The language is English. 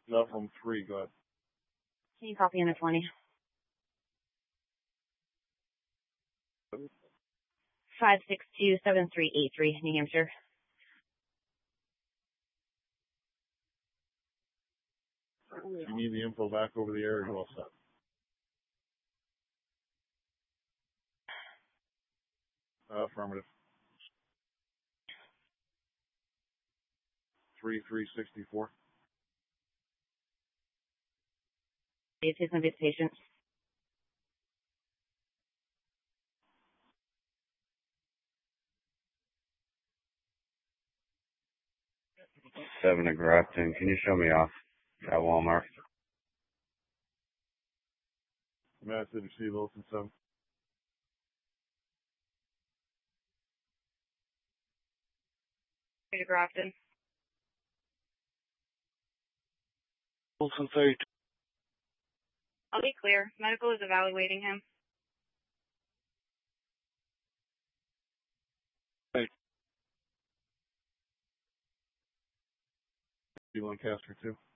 Not from 3, go ahead. Can you copy in the 20? 5627383, New Hampshire. If you need the info back over the air, you're all set. Affirmative. 3364. Is his and his patient. Seven at Grafton. Can you show me off at Walmart? Matt City, C. Wilson 7. To Grafton. Wilson 32. I'll be clear. Medical is evaluating him. You want Casper 2?